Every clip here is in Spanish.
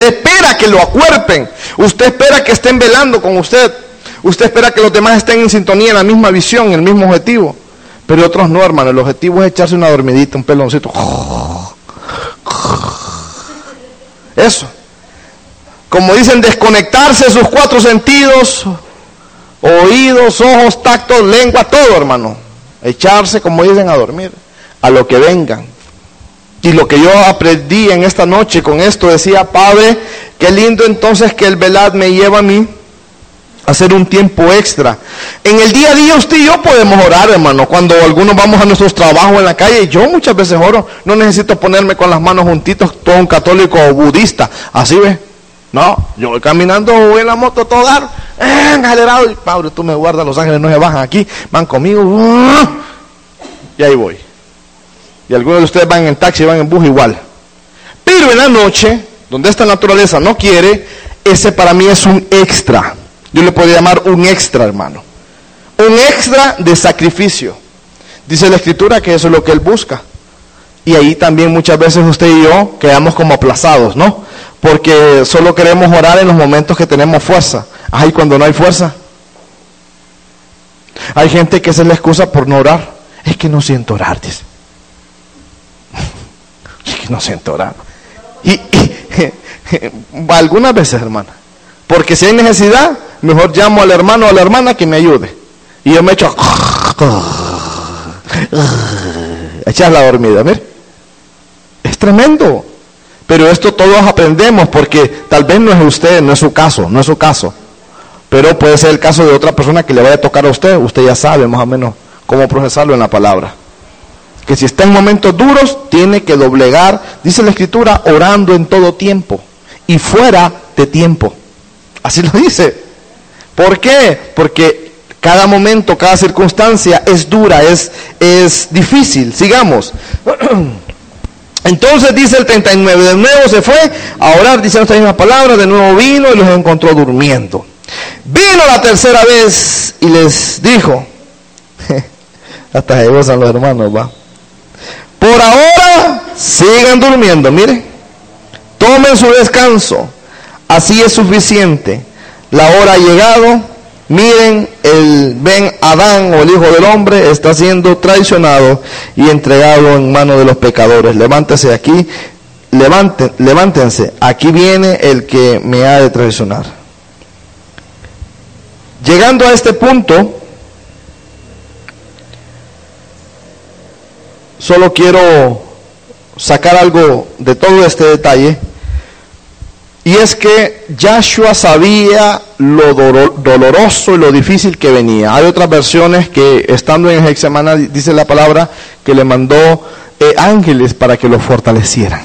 espera que lo acuerpen, usted espera que estén velando con usted, usted espera que los demás estén en sintonía, en la misma visión, en el mismo objetivo. Pero otros no, hermano, el objetivo es echarse una dormidita, un peloncito. Eso. Como dicen, desconectarse sus 4 sentidos, oídos, ojos, tacto, lengua, todo, hermano. Echarse, como dicen, a dormir, a lo que vengan. Y lo que yo aprendí en esta noche con esto, decía, Padre, qué lindo entonces que el velar me lleva a mí a hacer un tiempo extra. En el día a día usted y yo podemos orar, hermano. Cuando algunos vamos a nuestros trabajos en la calle, yo muchas veces oro. No necesito ponerme con las manos juntitos, todo un católico o budista. Así ve. No, yo voy caminando, voy en la moto todo dar, acelerado. Y Padre, tú me guardas, los ángeles no se bajan aquí, van conmigo. Y ahí voy. Y algunos de ustedes van en taxi, van en bus igual. Pero en la noche, donde esta naturaleza no quiere, ese para mí es un extra. Yo le podría llamar un extra, hermano. Un extra de sacrificio. Dice la Escritura que eso es lo que Él busca. Y ahí también muchas veces usted y yo quedamos como aplazados, ¿no? Porque solo queremos orar en los momentos que tenemos fuerza. Ay, cuando no hay fuerza. Hay gente que esa es la excusa por no orar. Es que no siento orar, dice. Es que no siento orar. Y algunas veces, hermana. Porque si hay necesidad, mejor llamo al hermano o a la hermana que me ayude. Y yo me echo a echar la dormida, ¿ver? Es tremendo. Pero esto todos aprendemos, porque tal vez no es usted, no es su caso. Pero puede ser el caso de otra persona que le vaya a tocar a usted. Usted ya sabe más o menos cómo procesarlo en la palabra. Que si está en momentos duros, tiene que doblegar, dice la Escritura, orando en todo tiempo y fuera de tiempo. Así lo dice. ¿Por qué? Porque cada momento, cada circunstancia es dura, es difícil. Sigamos. Entonces dice el 39, de nuevo se fue a orar, dice esta misma palabra, de nuevo vino y los encontró durmiendo. Vino la tercera vez y les dijo, hasta se gozan los hermanos, va. Por ahora sigan durmiendo, mire, tomen su descanso, así es suficiente. La hora ha llegado. Miren, el Ben Adán o el Hijo del Hombre está siendo traicionado y entregado en manos de los pecadores. Levántense aquí, levántense, aquí viene el que me ha de traicionar. Llegando a este punto, solo quiero sacar algo de todo este detalle. Y es que Yahshua sabía lo doloroso y lo difícil que venía. Hay otras versiones que estando en Getsemaní dice la palabra que le mandó ángeles para que lo fortalecieran.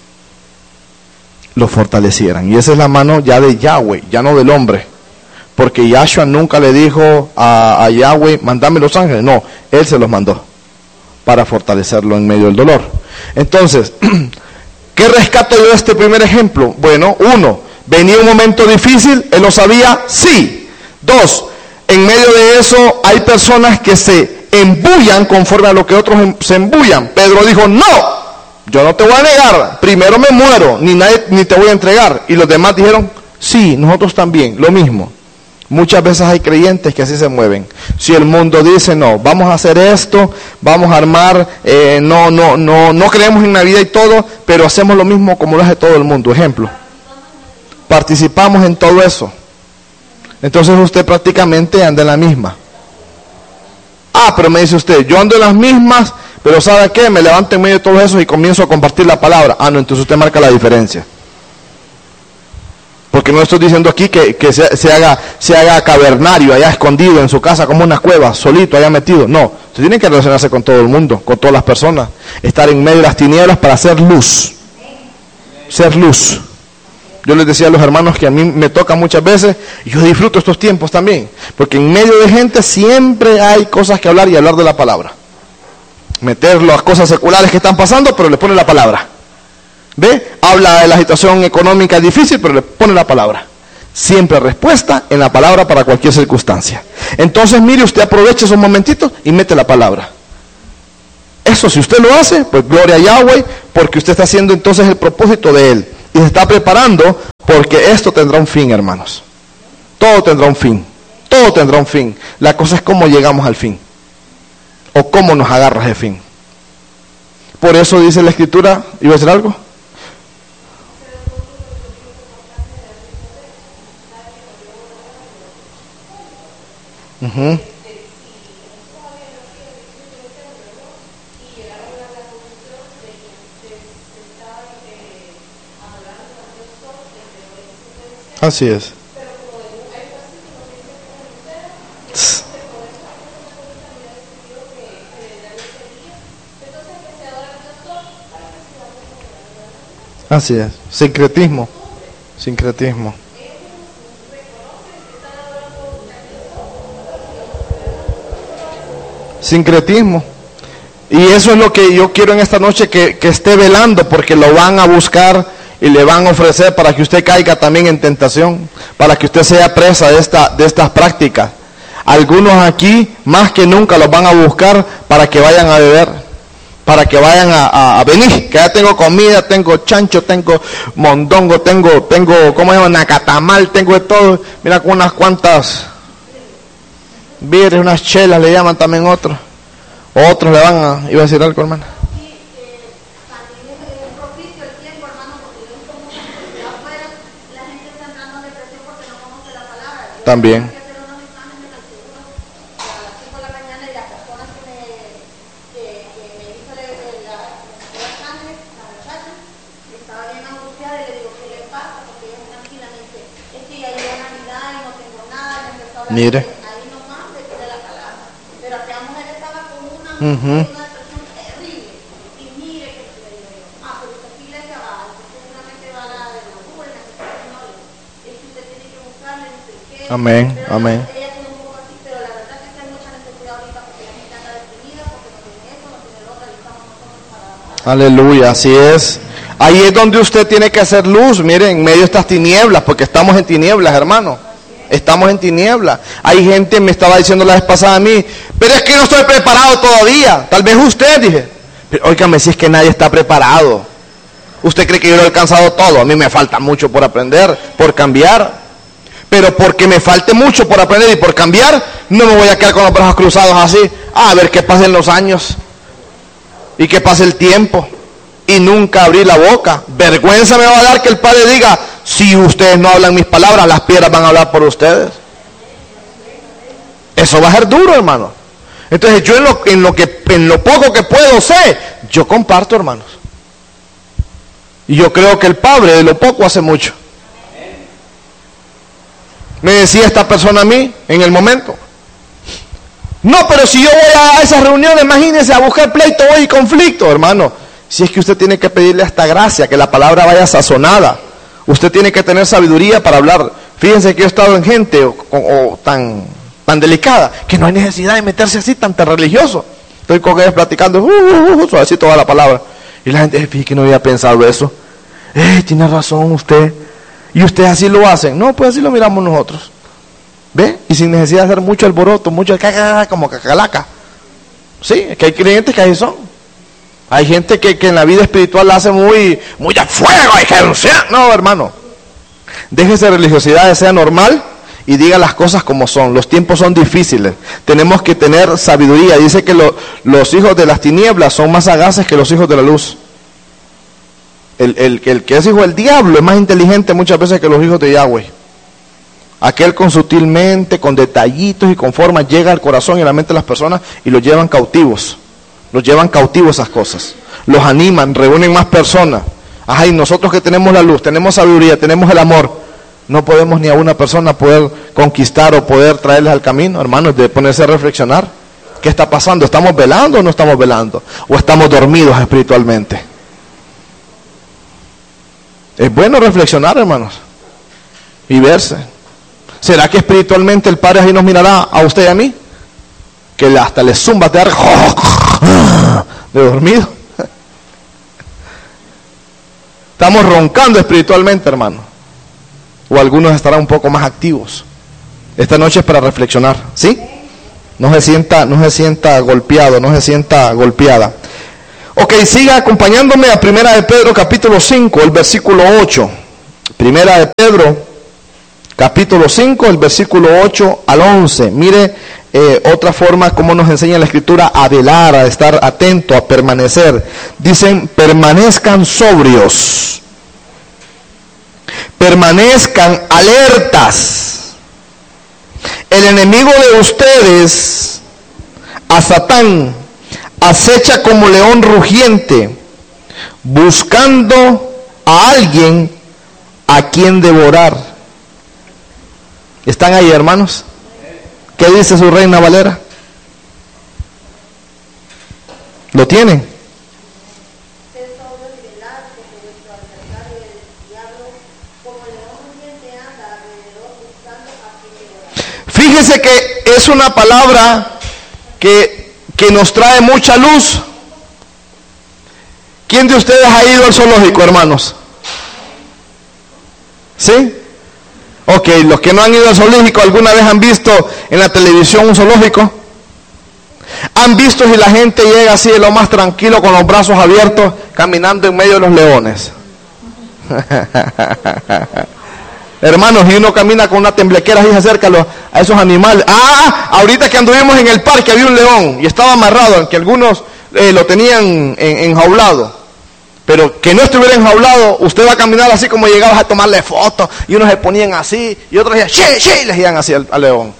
Lo fortalecieran. Y esa es la mano ya de Yahweh, ya no del hombre. Porque Yahshua nunca le dijo a Yahweh, mandame los ángeles. No, Él se los mandó para fortalecerlo en medio del dolor. Entonces, ¿qué rescato yo de este primer ejemplo? Bueno, 1, venía un momento difícil, Él lo sabía, sí. 2, en medio de eso hay personas que se embullan conforme a lo que otros se embullan. Pedro dijo, no, yo no te voy a negar, primero me muero, ni te voy a entregar. Y los demás dijeron, sí, nosotros también, lo mismo. Muchas veces hay creyentes que así se mueven. Si el mundo dice, no, vamos a hacer esto, vamos a armar, no creemos en Navidad y todo, pero hacemos lo mismo como lo hace todo el mundo. Ejemplo, participamos en todo eso. Entonces usted prácticamente anda en la misma. Ah, pero me dice usted, yo ando en las mismas, pero ¿sabe qué? Me levanto en medio de todo eso y comienzo a compartir la palabra. Ah, no, entonces usted marca la diferencia. Porque no estoy diciendo aquí que se haga cavernario, allá escondido en su casa como una cueva, solito, allá metido. No, usted tiene que relacionarse con todo el mundo, con todas las personas. Estar en medio de las tinieblas para hacer luz. Ser luz. Yo les decía a los hermanos que a mí me toca muchas veces, y yo disfruto estos tiempos también. Porque en medio de gente siempre hay cosas que hablar y hablar de la palabra. Meter las cosas seculares que están pasando, pero le pone la palabra. ¿Ve? Habla de la situación económica difícil, pero le pone la palabra. Siempre respuesta en la palabra para cualquier circunstancia. Entonces, mire, usted aprovecha esos momentitos y mete la palabra. Eso, si usted lo hace, pues gloria a Yahweh, porque usted está haciendo entonces el propósito de Él. Y se está preparando Porque esto tendrá un fin, hermanos. Todo tendrá un fin. Todo tendrá un fin. La cosa es cómo llegamos al fin. O cómo nos agarras de fin. Por eso dice la Escritura, ¿iba a decir algo? Así es. Así es. Sincretismo. Sincretismo. Sincretismo. Y eso es lo que yo quiero en esta noche, que esté velando, porque lo van a buscar y le van a ofrecer para que usted caiga también en tentación, para que usted sea presa de estas prácticas. Algunos aquí, más que nunca, los van a buscar para que vayan a beber, para que vayan a venir, que ya tengo comida, tengo chancho, tengo mondongo, tengo, ¿cómo se llama? Nacatamal, tengo de todo. Mira, con unas cuantas birres, unas chelas le llaman también otros. Otros le van a... ¿Iba a decir algo, hermana? También. Mire. Amén, amén. Aleluya, así es. Ahí es donde usted tiene que hacer luz, miren, en medio de estas tinieblas, porque estamos en tinieblas, hermano. Estamos en tinieblas. Hay gente, me estaba diciendo la vez pasada a mí, pero es que no estoy preparado todavía. Tal vez usted, dije. Pero óigame, si es que nadie está preparado. Usted cree que yo lo he alcanzado todo. A mí me falta mucho por aprender, por cambiar. Pero porque me falte mucho por aprender y por cambiar, no me voy a quedar con los brazos cruzados así. A ver qué pasen los años. Y que pase el tiempo. Y nunca abrir la boca. Vergüenza me va a dar que el Padre diga, si ustedes no hablan mis palabras, las piedras van a hablar por ustedes. Eso va a ser duro, hermano. Entonces yo en lo poco que puedo sé, yo comparto, hermanos. Y yo creo que el Padre de lo poco hace mucho. Me decía esta persona a mí en el momento. No, pero si yo voy a esas reuniones, imagínense, a buscar pleito y conflicto, hermano. Si es que usted tiene que pedirle hasta gracia, que la palabra vaya sazonada. Usted tiene que tener sabiduría para hablar. Fíjense que yo he estado en gente tan delicada, que no hay necesidad de meterse así tan religioso. Estoy con ellos platicando, así toda la palabra. Y la gente, fíjate que no había pensado eso. Tiene razón usted. Y ustedes así lo hacen. No, pues así lo miramos nosotros. ¿Ve? Y sin necesidad de hacer mucho alboroto, mucho como cacalaca. Sí, es que hay creyentes que así son. Hay gente que en la vida espiritual la hace muy a fuego, hay que anunciar. No, hermano. Déjese religiosidad, sea normal y diga las cosas como son. Los tiempos son difíciles. Tenemos que tener sabiduría. Dice que los hijos de las tinieblas son más sagaces que los hijos de la luz. El que es hijo del diablo es más inteligente muchas veces que los hijos de Yahweh. Aquel con sutilmente, con detallitos y con formas llega al corazón y a la mente de las personas y los llevan cautivos. Los llevan cautivos esas cosas. Los animan, reúnen más personas. Ajá, y nosotros que tenemos la luz, tenemos sabiduría, tenemos el amor, no podemos ni a una persona poder conquistar o poder traerles al camino, hermanos, de ponerse a reflexionar. ¿Qué está pasando? ¿Estamos velando o no estamos velando? ¿O estamos dormidos espiritualmente? Es bueno reflexionar, hermanos, y verse. ¿Será que espiritualmente el Padre ahí nos mirará a usted y a mí? Que hasta le zumba de dormido. Estamos roncando espiritualmente, hermano. O algunos estarán un poco más activos. Esta noche es para reflexionar, ¿sí? No se sienta golpeado, no se sienta golpeada. Ok, siga acompañándome a 1 de Pedro capítulo 5, el versículo 8. Primera de Pedro, capítulo 5, el versículo 8 al 11. Mire otra forma como nos enseña la Escritura a velar, a estar atento, a permanecer. Dicen, permanezcan sobrios, permanezcan alertas. El enemigo de ustedes, a Satán, acecha como león rugiente, buscando a alguien a quien devorar. ¿Están ahí, hermanos? ¿Qué dice su Reina Valera? ¿Lo tienen? Fíjese que es una palabra que nos trae mucha luz. ¿Quién de ustedes ha ido al zoológico, hermanos? ¿Sí? Ok, los que no han ido al zoológico, ¿alguna vez han visto en la televisión un zoológico? ¿Han visto si la gente llega así de lo más tranquilo, con los brazos abiertos, caminando en medio de los leones? Hermanos, y uno camina con una temblequera y se acerca a esos animales. Ahorita que anduvimos en el parque había un león y estaba amarrado, aunque algunos lo tenían enjaulado. Pero que no estuviera enjaulado, usted va a caminar así como llegabas a tomarle fotos, y unos se ponían así, y otros decían, ¡sí! Y les decían así al león.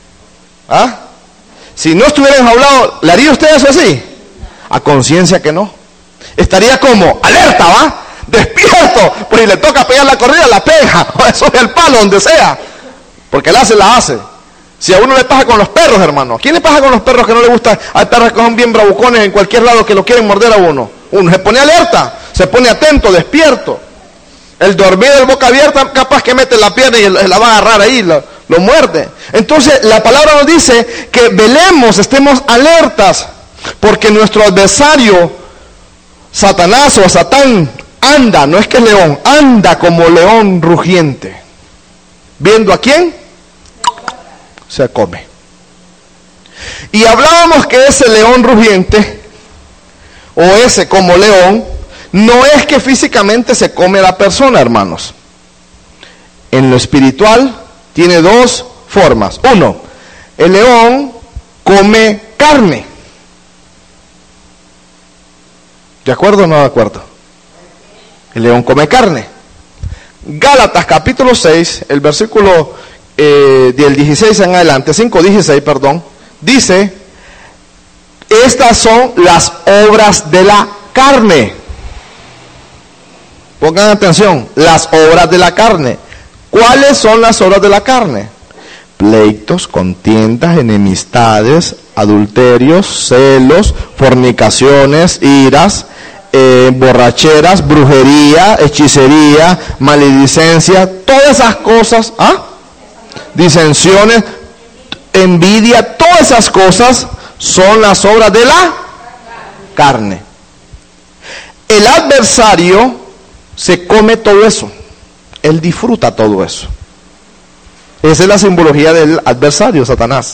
Si no estuviera enjaulado, ¿le haría usted eso así? A conciencia que no. Estaría como, alerta, ¿va? Despierto, pues si le toca pegar la corrida, la pega, o eso es el palo, donde sea. Porque la hace. Si a uno le pasa con los perros, hermano. ¿A quién le pasa con los perros que no le gusta? Hay perros que son bien bravucones en cualquier lado que lo quieren morder a uno. Uno se pone alerta, se pone atento, despierto. El dormido de boca abierta, capaz que mete la pierna y la va a agarrar ahí, lo muerde. Entonces la palabra nos dice que velemos, estemos alertas, porque nuestro adversario, Satanás o Satán, anda, no es que es león, anda como león rugiente. ¿Viendo a quién? Se come. Y hablábamos que ese león rugiente, o ese como león, no es que físicamente se come a la persona, hermanos. En lo espiritual tiene dos formas. Uno, el león come carne. ¿De acuerdo o no de acuerdo? El león come carne. Gálatas capítulo 6, el versículo del 16 en adelante, 5:16, perdón, dice, estas son las obras de la carne. Pongan atención, las obras de la carne. ¿Cuáles son las obras de la carne? Pleitos, contiendas, enemistades, adulterios, celos, fornicaciones, iras, borracheras, brujería, hechicería, maledicencia, todas esas cosas, disensiones, envidia, todas esas cosas son las obras de la carne. El adversario se come todo eso, él disfruta todo eso. Esa es la simbología del adversario, Satanás.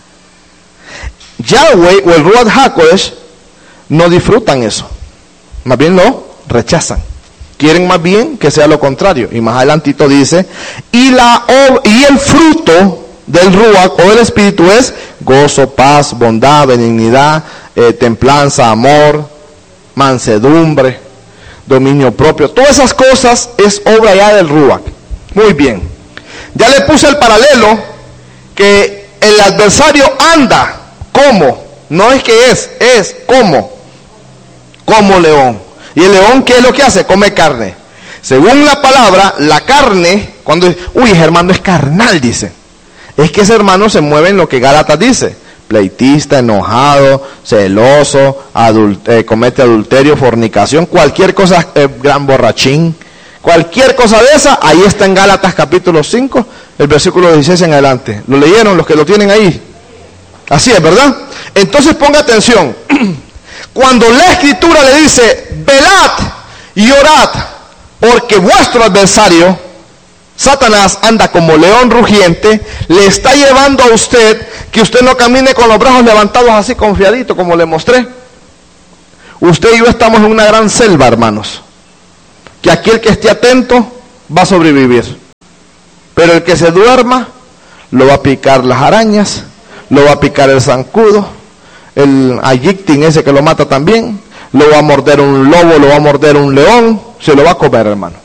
Yahweh o el Ruach HaKodesh no disfrutan eso, más bien lo rechazan. Quieren más bien que sea lo contrario. Y más adelantito dice, y el fruto del Ruach o del Espíritu es gozo, paz, bondad, benignidad, templanza, amor, mansedumbre, dominio propio. Todas esas cosas es obra ya del Ruach. Muy bien. Ya le puse el paralelo que el adversario anda como, no es que es como león. Y el león, ¿qué es lo que hace? Come carne. Según la palabra, la carne, cuando dice, hermano, es carnal, dice. Es que ese hermano se mueve en lo que Gálatas dice. Pleitista, enojado, celoso, comete adulterio, fornicación, cualquier cosa, gran borrachín. Cualquier cosa de esa, ahí está en Gálatas capítulo 5, el versículo 16 en adelante. ¿Lo leyeron los que lo tienen ahí? Así es, ¿verdad? Entonces ponga atención. Cuando la Escritura le dice, velad y orad, porque vuestro adversario, Satanás, anda como león rugiente, le está llevando a usted que usted no camine con los brazos levantados así confiadito, como le mostré. Usted y yo estamos en una gran selva, hermanos. Que aquel que esté atento va a sobrevivir. Pero el que se duerma, lo va a picar las arañas, lo va a picar el zancudo, el ayictin ese que lo mata también, lo va a morder un lobo, lo va a morder un león, se lo va a comer, hermano.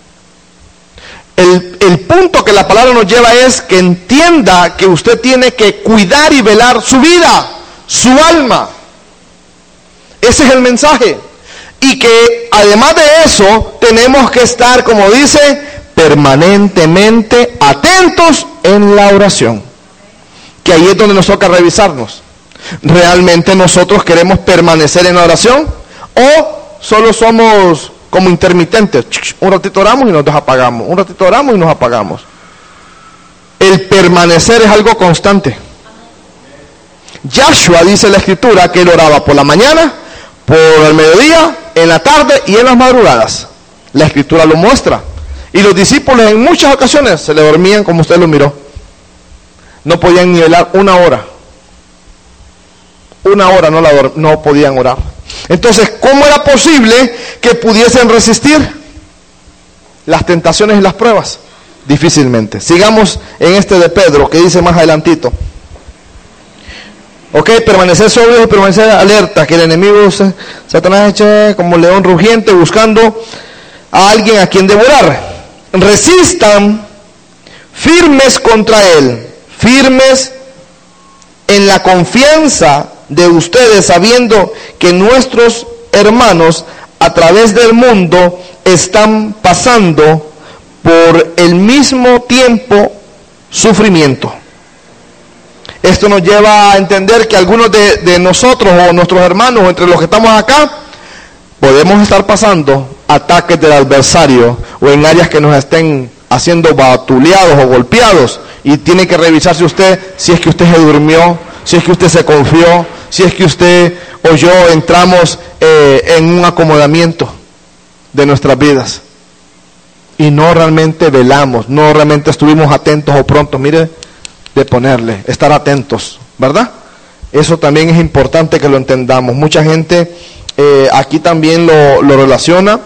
El punto que la palabra nos lleva es que entienda que usted tiene que cuidar y velar su vida, su alma. Ese es el mensaje. Y que además de eso, tenemos que estar, como dice, permanentemente atentos en la oración. Que ahí es donde nos toca revisarnos. ¿Realmente nosotros queremos permanecer en la oración? ¿O solo somos como intermitentes? Un ratito oramos y nos apagamos. Un ratito oramos y nos apagamos. El permanecer es algo constante. Yahshua dice la escritura que él oraba por la mañana, por el mediodía, en la tarde y en las madrugadas. La escritura lo muestra. Y los discípulos en muchas ocasiones se le dormían como usted lo miró. No podían ni velar una hora. Una hora no podían orar. Entonces, ¿cómo era posible que pudiesen resistir las tentaciones y las pruebas? Difícilmente. Sigamos en este de Pedro, que dice más adelantito. Ok, permanecer sobrios y permanecer alerta, que el enemigo Satanás eche como león rugiente buscando a alguien a quien devorar. Resistan firmes contra él, firmes en la confianza de ustedes, sabiendo que nuestros hermanos a través del mundo están pasando por el mismo tiempo sufrimiento. Esto nos lleva a entender que algunos de nosotros o nuestros hermanos, o entre los que estamos acá, podemos estar pasando ataques del adversario o en áreas que nos estén haciendo batuleados o golpeados, y tiene que revisarse usted si es que usted se durmió, si es que usted se confió, si es que usted o yo entramos en un acomodamiento de nuestras vidas y no realmente velamos, no realmente estuvimos atentos o prontos, mire, de ponerle, estar atentos, ¿verdad? Eso también es importante que lo entendamos. Mucha gente aquí también lo relaciona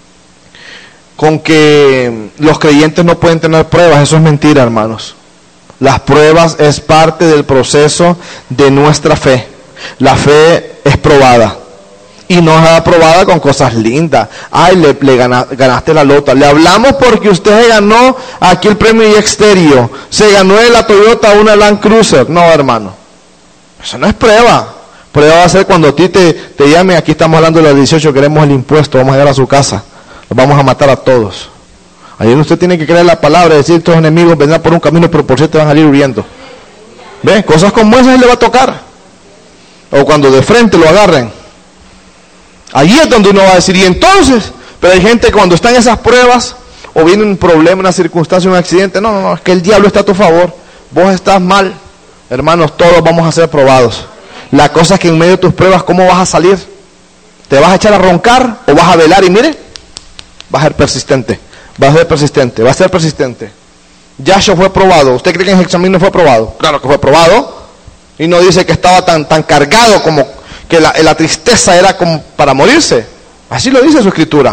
con que los creyentes no pueden tener pruebas. Eso es mentira, hermanos. Las pruebas es parte del proceso de nuestra fe. La fe es probada. Y no es aprobada con cosas lindas. Ay, le ganaste la lota. Le hablamos porque usted ganó aquí el premio Exterio. Se ganó en la Toyota una Land Cruiser. No, hermano. Eso no es prueba. Prueba va a ser cuando a ti te llame. Aquí estamos hablando de los 18, queremos el impuesto. Vamos a llegar a su casa. Los vamos a matar a todos. Ahí usted tiene que creer la palabra, decir, tus enemigos vendrán por un camino, pero por cierto van a salir huyendo. ¿Ve? Cosas como esas le va a tocar. O cuando de frente lo agarren. Allí es donde uno va a decir, y entonces, pero hay gente que cuando están esas pruebas, o viene un problema, una circunstancia, un accidente, no, es que el diablo está a tu favor, vos estás mal. Hermanos, todos vamos a ser probados. La cosa es que en medio de tus pruebas, ¿cómo vas a salir? ¿Te vas a echar a roncar o vas a velar? Y mire, vas a ser persistente, vas a ser persistente, vas a ser persistente. Yahshua fue probado. ¿Usted cree que en el examen no fue probado? Claro que fue probado. Y no dice que estaba tan cargado como que la tristeza era como para morirse. Así lo dice su escritura.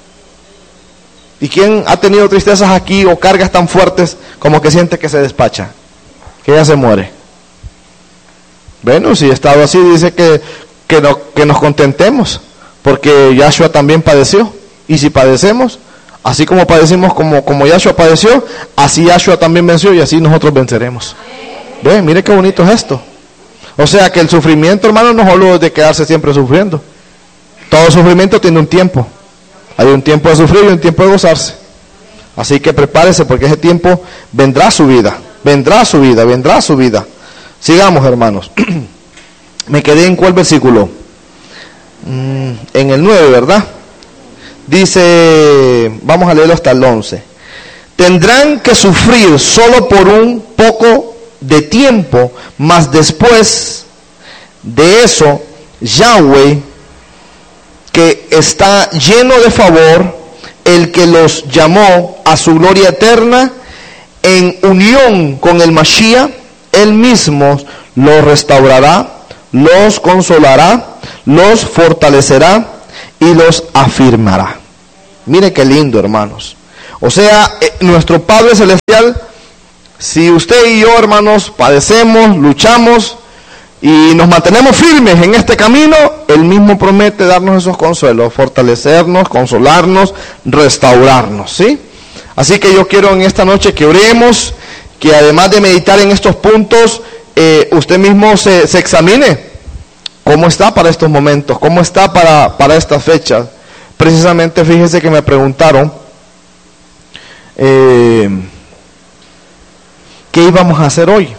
¿Y quién ha tenido tristezas aquí o cargas tan fuertes como que siente que se despacha? Que ya se muere. Bueno, si estado así, dice que nos contentemos, porque Yahshua también padeció. Y si padecemos, así como padecimos como Yahshua padeció, así Yahshua también venció y así nosotros venceremos. ¿Ve? Mire qué bonito es esto. O sea que el sufrimiento, hermano, no es solo de quedarse siempre sufriendo. Todo sufrimiento tiene un tiempo. Hay un tiempo de sufrir y un tiempo de gozarse. Así que prepárese, porque ese tiempo vendrá su vida. Vendrá su vida, vendrá su vida. Sigamos, hermanos. Me quedé en ¿cuál versículo? En el 9, ¿verdad? Dice, vamos a leerlo hasta el 11. Tendrán que sufrir solo por un poco de tiempo, mas después de eso, Yahweh, que está lleno de favor, el que los llamó a su gloria eterna, en unión con el Mashiach, él mismo los restaurará, los consolará, los fortalecerá y los afirmará. Mire qué lindo, hermanos. O sea, nuestro Padre Celestial, si usted y yo, hermanos, padecemos, luchamos y nos mantenemos firmes en este camino, Él mismo promete darnos esos consuelos, fortalecernos, consolarnos, restaurarnos, ¿sí? Así que yo quiero en esta noche que oremos, que además de meditar en estos puntos, usted mismo se examine cómo está para estos momentos, cómo está para estas fechas. Precisamente fíjese que me preguntaron qué íbamos a hacer hoy.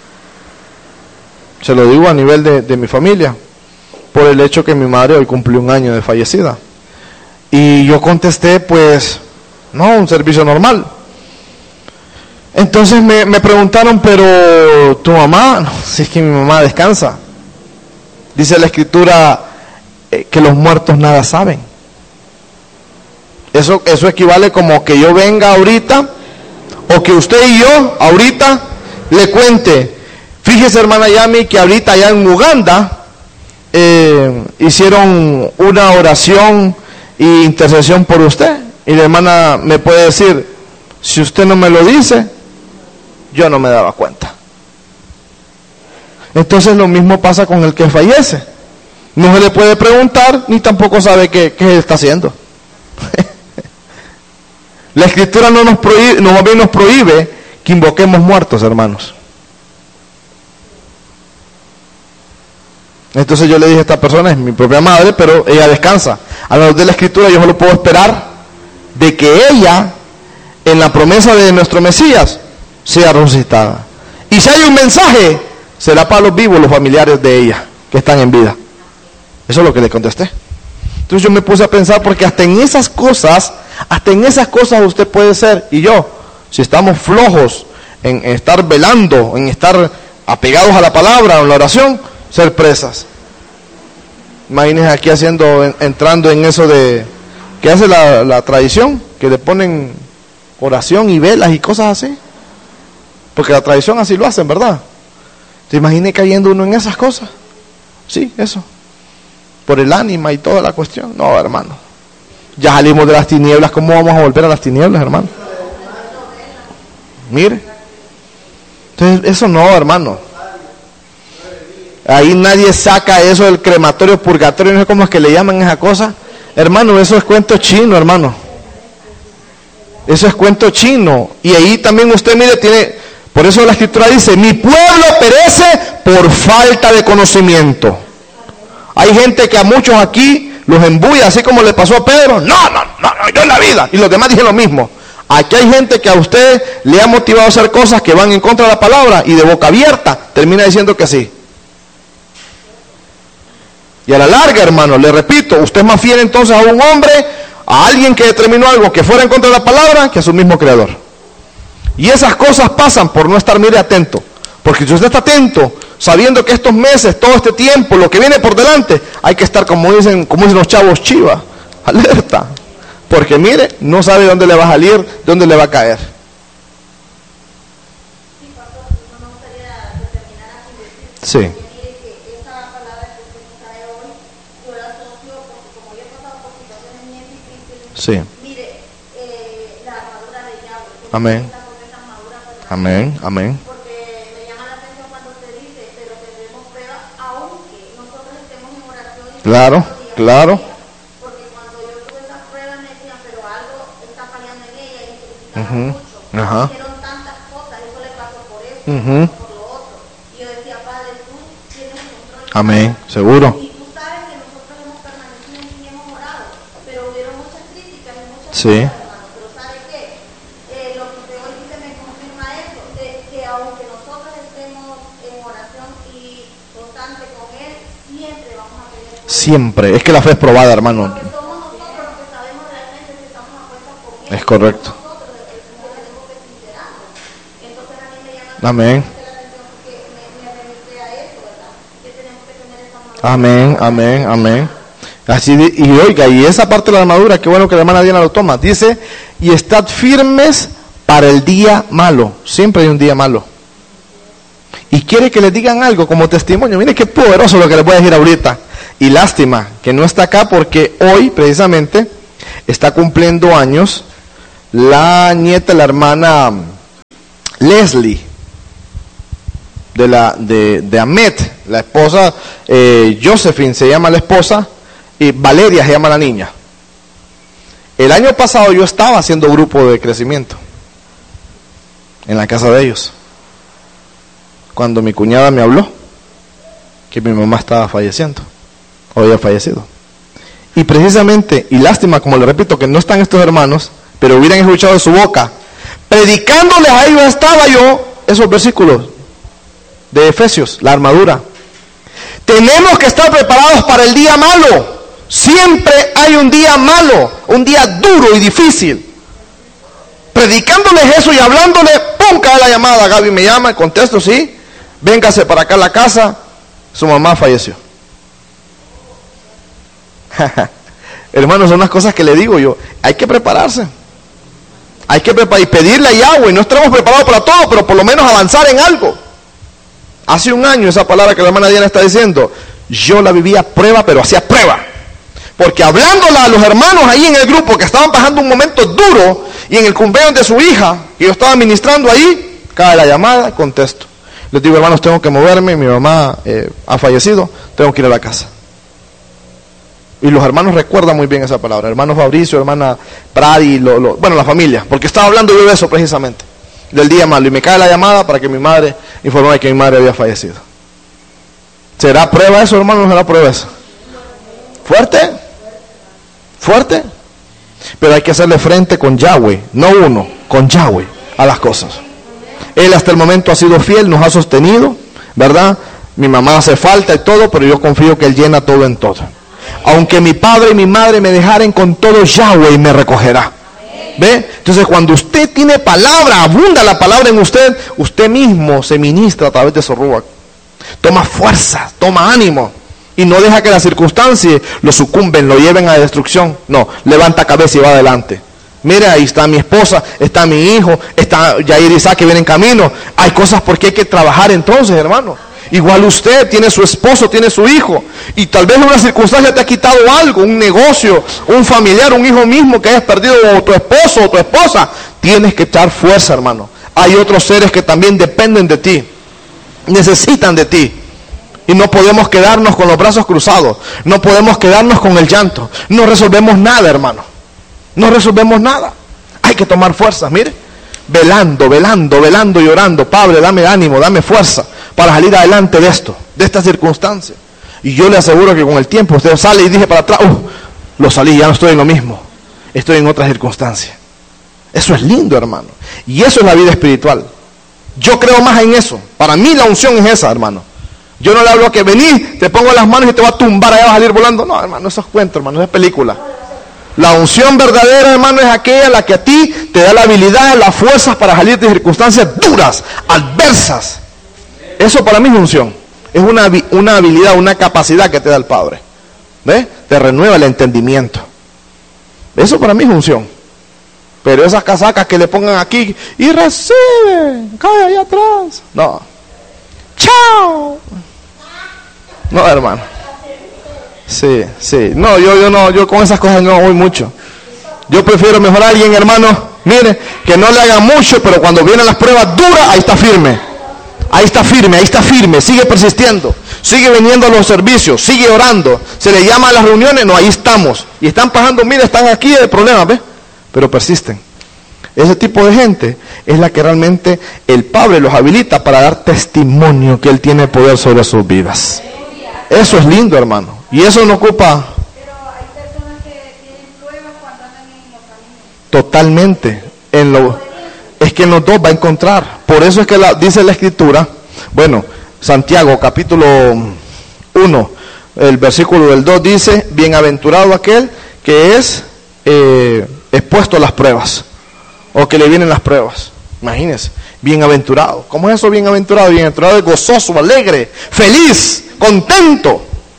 Se lo digo a nivel de mi familia, por el hecho que mi madre hoy cumplió 1 año de fallecida. Y yo contesté, pues, no, un servicio normal. Entonces me preguntaron, pero tu mamá, no, si es que mi mamá descansa. Dice la Escritura que los muertos nada saben. Eso equivale como que yo venga ahorita, o que usted y yo ahorita le cuente. Fíjese, hermana Yami, que ahorita allá en Uganda hicieron una oración e intercesión por usted. Y la hermana me puede decir, si usted no me lo dice, yo no me daba cuenta. Entonces lo mismo pasa con el que fallece. No se le puede preguntar, ni tampoco sabe qué está haciendo. La Escritura no nos prohíbe que invoquemos muertos, hermanos. Entonces yo le dije a esta persona, es mi propia madre, pero ella descansa. A la luz de la Escritura yo solo puedo esperar de que ella, en la promesa de nuestro Mesías, sea resucitada. Y si hay un mensaje, será para los vivos, los familiares de ella, que están en vida. Eso es lo que le contesté. Entonces yo me puse a pensar, porque hasta en esas cosas usted puede ser, y yo, si estamos flojos en estar velando, en estar apegados a la palabra, en la oración, ser presas. Imagínense aquí entrando en eso de, ¿qué hace la tradición? Que le ponen oración y velas y cosas así. Porque la tradición así lo hacen, ¿verdad? ¿Se imagina cayendo uno en esas cosas? Sí, eso. Por el ánima y toda la cuestión. No, hermano. Ya salimos de las tinieblas, ¿cómo vamos a volver a las tinieblas, hermano? Mire. Entonces, eso no, hermano. Ahí nadie saca eso del crematorio, purgatorio, no sé cómo es que le llaman esa cosa. Hermano, eso es cuento chino, hermano. Eso es cuento chino. Y ahí también usted, mire, por eso la Escritura dice, mi pueblo perece por falta de conocimiento. Hay gente que a muchos aquí los embulla, así como le pasó a Pedro. No, yo en la vida. Y los demás dicen lo mismo. Aquí hay gente que a usted le ha motivado a hacer cosas que van en contra de la palabra y de boca abierta termina diciendo que sí. Y a la larga, hermano, le repito, usted es más fiel entonces a un hombre, a alguien que determinó algo que fuera en contra de la palabra, que a su mismo creador. Y esas cosas pasan por no estar, mire, atento. Porque si usted está atento, sabiendo que estos meses, todo este tiempo, lo que viene por delante, hay que estar, como dicen los chavos, chiva, alerta. Porque mire, no sabe dónde le va a salir, dónde le va a caer. Sí. Sí. Mire, la armadura de Yahweh. Amén. Amén, amén. Porque me llama la atención cuando usted dice, pero tendremos pruebas aunque nosotros estemos en oración. Claro, claro. Porque cuando yo tuve esas pruebas me decían, pero algo está fallando en ella y necesitaba mucho. Hicieron tantas cosas, eso le pasó por eso, por lo otro. Y yo decía, Padre, tú tienes el control. Amén, seguro. Sí. Pero ¿sabe qué? Lo que usted hoy dice me confirma eso, de que aunque nosotros estemos en oración y constante con Él, siempre vamos a tener poder. Siempre, es que la fe es probada, hermano. Porque somos nosotros los que sabemos realmente si estamos a cuentas con Él. Es correcto. Nosotros tenemos que sincerarnos. Entonces a mí me llama Amén. la atención porque me remite a eso, ¿verdad? Que tenemos que tener esa madurez. Amén, amén, amén. Así y oiga, y esa parte de la armadura, qué bueno que la hermana Diana lo toma. Dice, y estad firmes para el día malo. Siempre hay un día malo. Y quiere que les digan algo como testimonio. Mire qué poderoso lo que les voy a decir ahorita. Y lástima que no está acá porque hoy precisamente está cumpliendo años la nieta, la hermana Leslie, de Ahmet, la esposa, Josephine se llama la esposa, y Valeria se llama la niña. El año pasado yo estaba haciendo grupo de crecimiento en la casa de ellos, cuando mi cuñada me habló que mi mamá estaba falleciendo, o había fallecido. Y precisamente, y lástima, como le repito, que no están estos hermanos, pero hubieran escuchado de su boca, predicándoles a ellos estaba yo, esos versículos de Efesios, la armadura. Tenemos que estar preparados para el día malo. Siempre hay un día malo, un día duro y difícil. Predicándoles eso y hablándole, ¡pum!, cae la llamada. Gaby me llama, contesto, sí, véngase para acá a la casa, su mamá falleció. Hermanos, son unas cosas que le digo yo, hay que prepararse. Hay que preparar y pedirle a Yahweh. No estamos preparados para todo, pero por lo menos avanzar en algo. Hace un año esa palabra que la hermana Diana está diciendo, yo la vivía a prueba, pero hacía prueba. Porque hablándola a los hermanos ahí en el grupo que estaban pasando un momento duro, y en el cumpleaños de su hija, que yo estaba ministrando ahí, cae la llamada, contesto. Les digo, hermanos, tengo que moverme, mi mamá ha fallecido, tengo que ir a la casa. Y los hermanos recuerdan muy bien esa palabra, hermano Fabricio, hermana Pradi, bueno, la familia, porque estaba hablando yo de eso precisamente, del día malo, y me cae la llamada para que mi madre informara que mi madre había fallecido. ¿Será prueba eso, hermano? ¿No será prueba eso? ¿Fuerte? ¿Fuerte? Pero hay que hacerle frente con Yahweh, no uno, con Yahweh a las cosas. Él hasta el momento ha sido fiel, nos ha sostenido, ¿verdad? Mi mamá hace falta y todo, pero yo confío que Él llena todo en todo. Aunque mi padre y mi madre me dejaren, con todo Yahweh me recogerá. ¿Ve? Entonces cuando usted tiene palabra, abunda la palabra en usted, usted mismo se ministra a través de su ruach. Toma fuerza, toma ánimo. Y no deja que las circunstancias lo sucumben, lo lleven a la destrucción. No, levanta cabeza y va adelante. Mira, ahí está mi esposa, está mi hijo, está Yair Isaac que viene en camino. Hay cosas por que hay que trabajar entonces, hermano. Igual usted tiene su esposo, tiene su hijo. Y tal vez una circunstancia te ha quitado algo, un negocio, un familiar, un hijo mismo que hayas perdido, o tu esposo o tu esposa. Tienes que echar fuerza, hermano. Hay otros seres que también dependen de ti. Necesitan de ti. Y no podemos quedarnos con los brazos cruzados. No podemos quedarnos con el llanto. No resolvemos nada, hermano. No resolvemos nada. Hay que tomar fuerzas, mire. Velando, velando, velando y orando. Padre, dame ánimo, dame fuerza para salir adelante de esto, de esta circunstancia. Y yo le aseguro que con el tiempo usted sale y dije para atrás, lo salí, ya no estoy en lo mismo. Estoy en otra circunstancia. Eso es lindo, hermano. Y eso es la vida espiritual. Yo creo más en eso. Para mí la unción es esa, hermano. Yo no le hablo a que vení, te pongo las manos y te va a tumbar, allá vas a salir volando. No, hermano, eso es cuento, hermano, eso es película. La unción verdadera, hermano, es aquella la que a ti te da la habilidad, las fuerzas para salir de circunstancias duras, adversas. Eso para mí es unción. Es una habilidad, una capacidad que te da el Padre. ¿Ves? Te renueva el entendimiento. Eso para mí es unción. Pero esas casacas que le pongan aquí y recibe, cae allá atrás. No. ¡Chao! No, hermano. Sí, sí. No, yo con esas cosas no voy mucho. Yo prefiero mejor a alguien, hermano, mire, que no le haga mucho, pero cuando vienen las pruebas duras, ahí está firme. Ahí está firme, ahí está firme, sigue persistiendo, sigue viniendo a los servicios, sigue orando, se le llama a las reuniones, no, ahí estamos. Y están pasando, mire, están aquí de problemas, ¿ves? Pero persisten. Ese tipo de gente es la que realmente el Padre los habilita para dar testimonio que Él tiene poder sobre sus vidas. Eso es lindo, hermano. Y eso no ocupa... Pero hay personas que tienen pruebas cuando andan en los caminos. Totalmente. Es que en los dos va a encontrar. Por eso es que dice la Escritura, bueno, Santiago capítulo 1, el versículo del 2 dice, bienaventurado aquel que es expuesto a las pruebas, o que le vienen las pruebas. Imagínense, bienaventurado. ¿Cómo es eso bienaventurado? Bienaventurado es gozoso, alegre, feliz, contento.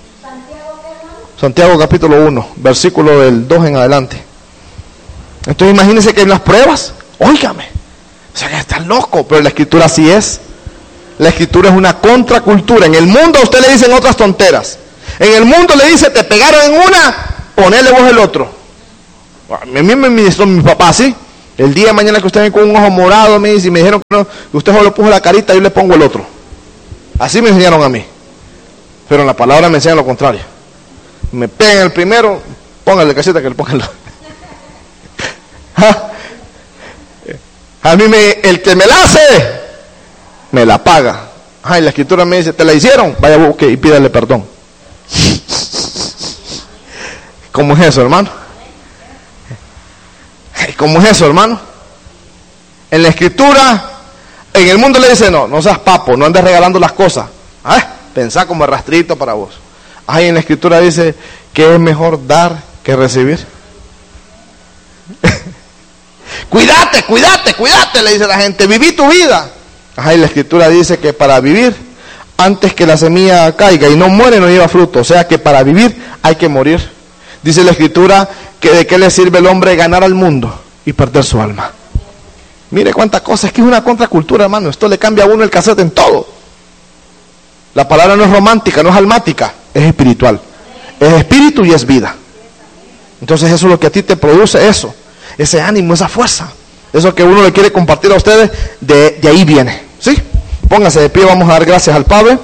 Santiago capítulo 1, versículo del 2 en adelante. Entonces imagínense que en las pruebas, óigame, o sea que están loco, pero la Escritura así es. La Escritura es una contracultura. En el mundo a usted le dicen otras tonteras. En el mundo le dice, te pegaron en una, ponele vos el otro. A mí me ministró mi papá así. El día de mañana que usted ven con un ojo morado, me dice, y me dijeron que no, que usted solo puso la carita, yo le pongo el otro. Así me enseñaron a mí. Pero en la palabra me enseñan lo contrario. Me pegan el primero, póngale caseta que le pongan el otro. A mí el que me la hace, me la paga. Y la escritura me dice, ¿te la hicieron? Vaya, busque y pídale perdón. ¿Cómo es eso, hermano? ¿Cómo es eso, hermano? En la escritura, en el mundo le dice, no seas papo, no andes regalando las cosas. Pensá como rastrito para vos. En la escritura dice que es mejor dar que recibir. Cuídate, le dice la gente, viví tu vida. Y la escritura dice que para vivir, antes que la semilla caiga y no muere, no lleva fruto. O sea que para vivir hay que morir. Dice la escritura que de qué le sirve el hombre ganar al mundo y perder su alma. Mire cuántas cosas, es que es una contracultura, hermano. Esto le cambia a uno el cassette en todo. La palabra no es romántica, no es almática, es espiritual. Es espíritu y es vida. Entonces eso es lo que a ti te produce eso. Ese ánimo, esa fuerza. Eso que uno le quiere compartir a ustedes, de ahí viene. ¿Sí? Póngase de pie, vamos a dar gracias al Padre.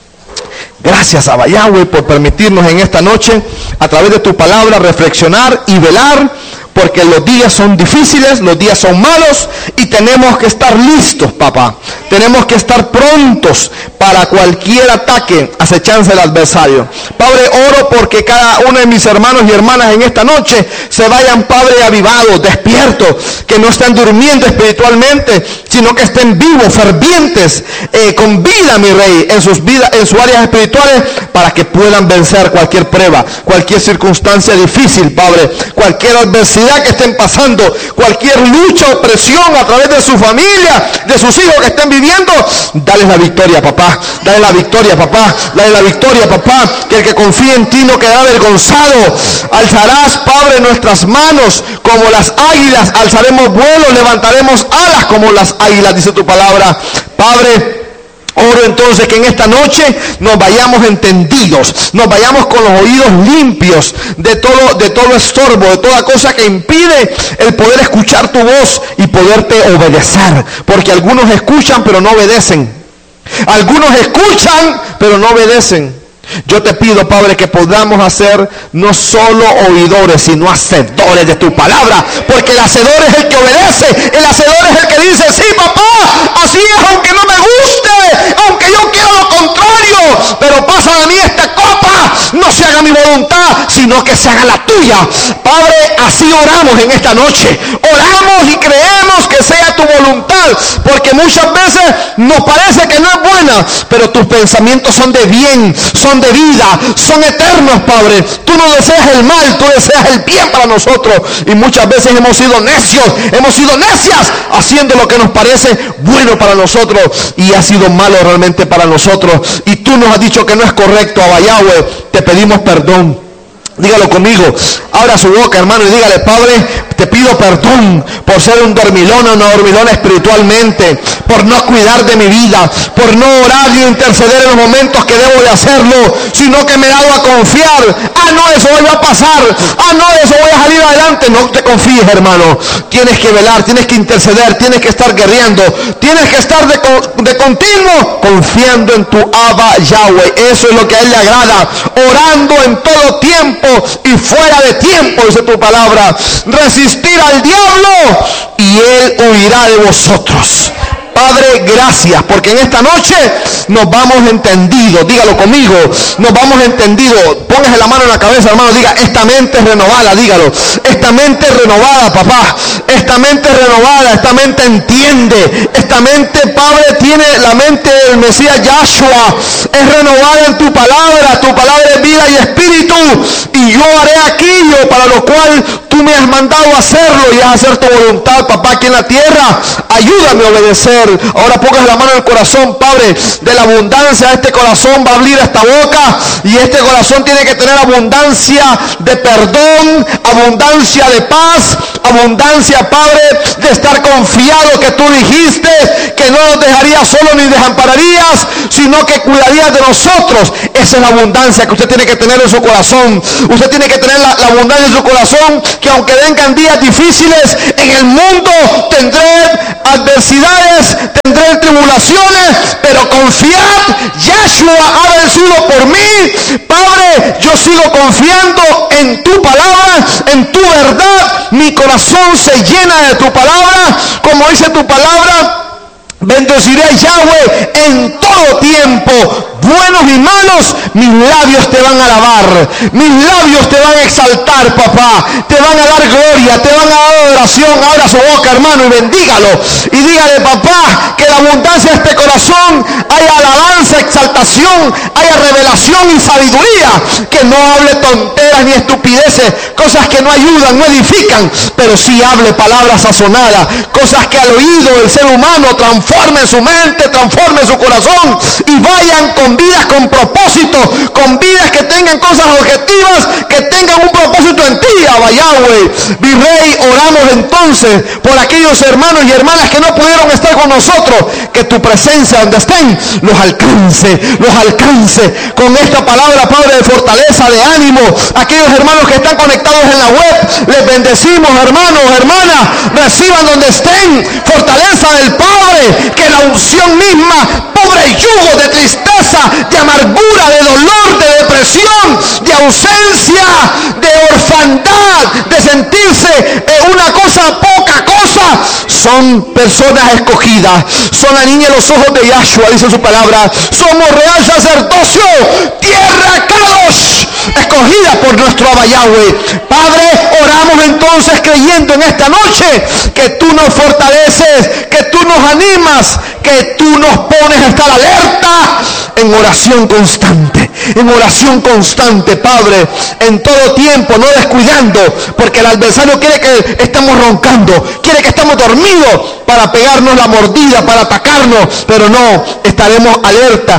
Gracias a Yahweh por permitirnos en esta noche, a través de tu palabra, reflexionar y velar, porque los días son difíciles, los días son malos, y tenemos que estar listos, papá. Tenemos que estar prontos para cualquier ataque, acechanza del adversario. Padre, oro porque cada uno de mis hermanos y hermanas en esta noche se vayan, Padre, avivados, despiertos, que no estén durmiendo espiritualmente, sino que estén vivos, fervientes, con vida, mi Rey, en sus vidas, en sus áreas espirituales, para que puedan vencer cualquier prueba, cualquier circunstancia difícil, Padre, cualquier adversidad que estén pasando, cualquier lucha o presión a través de su familia, de sus hijos que estén viviendo. Dale la victoria, papá. Dale la victoria, papá. Dale la victoria, papá. Que el que confíe en ti no quedará avergonzado. Alzarás, Padre, nuestras manos como las águilas. Alzaremos vuelo, levantaremos alas como las águilas, dice tu palabra. Padre, oro entonces que en esta noche nos vayamos entendidos, nos vayamos con los oídos limpios de todo estorbo, de toda cosa que impide el poder escuchar tu voz y poderte obedecer, porque algunos escuchan pero no obedecen, algunos escuchan pero no obedecen. Yo te pido, Padre, que podamos hacer no solo oidores, sino hacedores de tu palabra, porque el hacedor es el que obedece, el hacedor es el que dice, sí, papá, así es, aunque no me guste, aunque yo quiera lo contrario, pero pasa de mí esta copa, no se haga mi voluntad, sino que se haga la tuya. Padre, así oramos en esta noche, oramos y creemos que sea tu voluntad, porque muchas veces nos parece que no es buena, pero tus pensamientos son de bien, son de vida, son eternos, Padre. Tú no deseas el mal, tú deseas el bien para nosotros, y muchas veces hemos sido necios, hemos sido necias haciendo lo que nos parece bueno para nosotros y ha sido malo realmente para nosotros, y tú nos has dicho que no es correcto. Abba Yahweh, te pedimos perdón. Dígalo conmigo, abra su boca, hermano, y dígale: Padre, te pido perdón por ser un dormilón o una dormilona espiritualmente, por no cuidar de mi vida, por no orar y interceder en los momentos que debo de hacerlo, sino que me he dado a confiar. No, eso hoy va a pasar. No, eso voy a salir adelante. No te confíes, hermano. Tienes que velar, tienes que interceder, tienes que estar guerreando, tienes que estar de continuo confiando en tu Abba Yahweh. Eso es lo que a él le agrada, orando en todo tiempo y fuera de tiempo, dice tu palabra. Resistir al diablo y él huirá de vosotros. Padre, gracias, porque en esta noche nos vamos entendidos. Dígalo conmigo, nos vamos entendidos. Póngase la mano en la cabeza, hermano, diga: esta mente es renovada. Dígalo: esta mente es renovada, papá. Esta mente es renovada, esta mente entiende. Esta mente, Padre, tiene la mente del Mesías Yahshua. Es renovada en tu palabra es vida y espíritu. Y yo haré aquello para lo cual tú me has mandado a hacerlo, y a hacer tu voluntad, papá, aquí en la tierra. Ayúdame a obedecer. Ahora pongas la mano en el corazón, Padre. De la abundancia de este corazón va a abrir esta boca, y este corazón tiene que tener abundancia de perdón, abundancia de paz, abundancia, Padre, de estar confiado que tú dijiste que no nos dejarías solos ni desampararías, sino que cuidarías de nosotros. Esa es la abundancia que usted tiene que tener en su corazón. Usted tiene que tener la abundancia en su corazón, que aunque vengan días difíciles, en el mundo tendré adversidades, tendré tribulaciones, pero confiad, Yahshua ha vencido por mí. Padre, yo sigo confiando en tu palabra, en tu verdad. Mi corazón se llena de tu palabra, como dice tu palabra. Bendeciré a Yahweh en todo tiempo, buenos y malos, mis labios te van a alabar, mis labios te van a exaltar, papá, te van a dar gloria, te van a dar adoración. Abra su boca, hermano, y bendígalo, y dígale, papá, que la abundancia de este corazón haya alabanza, exaltación, haya revelación y sabiduría, que no hable tonteras ni estupideces, cosas que no ayudan, no edifican, pero sí hable palabras sazonadas, cosas que al oído del ser humano transformen su mente, transformen su corazón, y vayan con vidas con propósito, con vidas que tengan cosas objetivas, que tengan un propósito en ti, Abba Yahweh. Mi Rey, oramos entonces por aquellos hermanos y hermanas que no pudieron estar con nosotros, que tu presencia donde estén los alcance con esta palabra, Padre, de fortaleza, de ánimo. Aquellos hermanos que están conectados en la web, les bendecimos, hermanos, hermanas, reciban donde estén fortaleza del Padre, que la unción misma pobre yugo de tristeza, de amargura, de dolor, de depresión, de ausencia, de orfandad, de sentirse una cosa, poca cosa. Son personas escogidas, son la niña de los ojos de Yahshua, dice su palabra. Somos real sacerdocio, tierra Kadosh, escogida por nuestro Abba Yahweh. Padre, oramos entonces creyendo en esta noche que tú nos fortaleces, que tú nos animas, que tú nos pones a estar alerta en oración constante, Padre, en todo tiempo, no descuidando, porque el adversario quiere que estemos roncando, quiere que estemos dormidos para pegarnos la mordida, para atacarnos, pero no, estaremos alertas,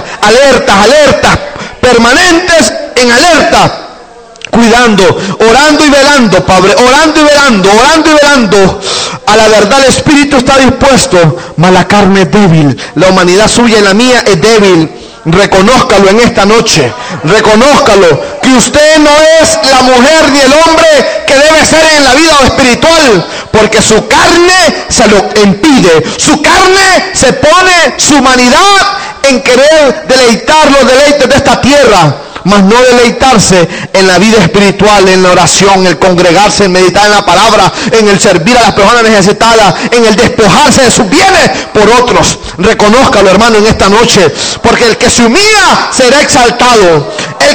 permanentes en alerta, cuidando, orando y velando, Padre, orando y velando. A la verdad el espíritu está dispuesto, mas la carne es débil. La humanidad suya y la mía es débil. Reconózcalo en esta noche, reconózcalo, que usted no es la mujer ni el hombre que debe ser en la vida espiritual, porque su carne se lo impide, su carne se pone su humanidad en querer deleitar los deleites de esta tierra, mas no deleitarse en la vida espiritual, en la oración, el congregarse, en meditar en la palabra, en el servir a las personas necesitadas, en el despojarse de sus bienes por otros. Reconózcalo, hermano, en esta noche, porque el que se humilla será exaltado,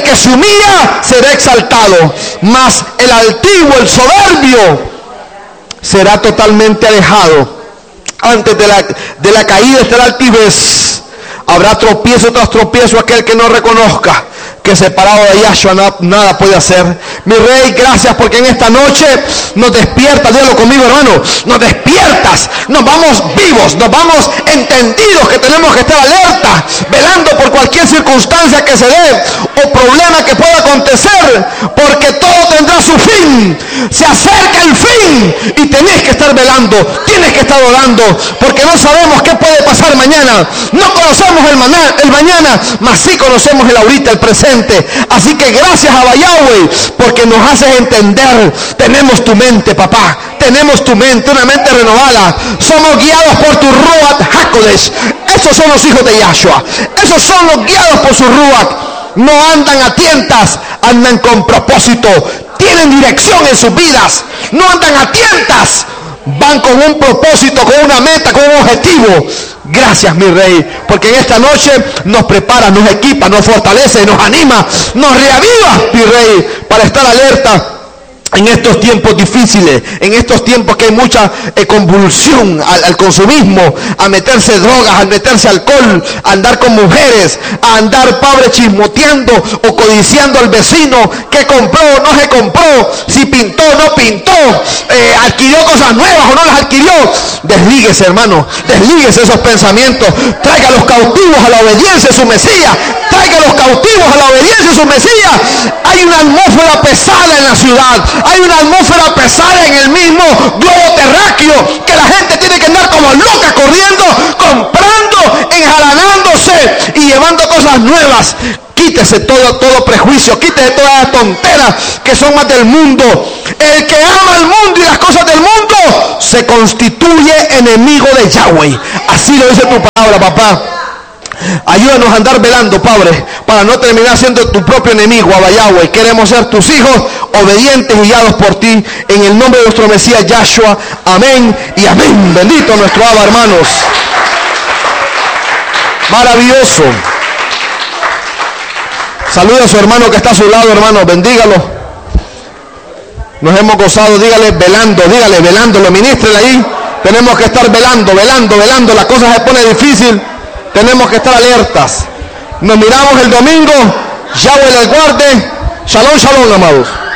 mas el altivo, el soberbio, será totalmente alejado. Antes de la caída estará altivez. Habrá tropiezo tras tropiezo aquel que no reconozca que separado de Yahshua nada puede hacer. Mi Rey, gracias porque en esta noche nos despiertas, dígalo conmigo, hermano, nos despiertas, nos vamos vivos, nos vamos entendidos que tenemos que estar alerta, velando por cualquier circunstancia que se dé o problema que pueda acontecer, porque todo tendrá su fin. Se acerca el fin y tenés que estar velando, tienes que estar orando, porque no sabemos qué puede pasar mañana. No conocemos el mañana, mas sí conocemos el ahorita, el presente. Así que gracias a Yahweh, porque nos haces entender. Tenemos tu mente, papá, tenemos tu mente, una mente renovada. Somos guiados por tu Ruach HaKodesh. Esos son los hijos de Yahshua, esos son los guiados por su Ruach. No andan a tientas, andan con propósito, tienen dirección en sus vidas, no andan a tientas, van con un propósito, con una meta, con un objetivo. Gracias, mi Rey, porque en esta noche nos prepara, nos equipa, nos fortalece, nos anima, nos reaviva, mi Rey, para estar alerta en estos tiempos difíciles, en estos tiempos que hay mucha convulsión al consumismo, a meterse drogas, a meterse alcohol, a andar con mujeres, a andar, Padre, chismoteando o codiciando al vecino, que compró o no se compró, si pintó o no pintó, adquirió cosas nuevas o no las adquirió. Deslíguese, hermano, deslíguese esos pensamientos, traiga los cautivos a la obediencia de su Mesías, traiga los cautivos a la obediencia de su Mesías. Hay una atmósfera pesada en la ciudad, hay una atmósfera pesada en el mismo globo terráqueo, que la gente tiene que andar como loca corriendo, comprando, enjalanándose y llevando cosas nuevas. Quítese todo prejuicio, quítese todas las tonteras que son más del mundo. El que ama al mundo y las cosas del mundo se constituye enemigo de Yahweh. Así lo dice tu palabra, papá. Ayúdanos a andar velando, Padre, para no terminar siendo tu propio enemigo, Abba Yahweh. Queremos ser tus hijos, obedientes y guiados por ti, en el nombre de nuestro Mesías Yahshua. Amén y amén. Bendito nuestro Abba, hermanos. Maravilloso. Saluda a su hermano que está a su lado, hermano. Bendígalo. Nos hemos gozado. Dígale velándolo. Ministrele ahí. Tenemos que estar velando. La cosa se pone difícil. Tenemos que estar alertas. Nos miramos el domingo. Yahweh les guarde. Shalom, shalom, amados.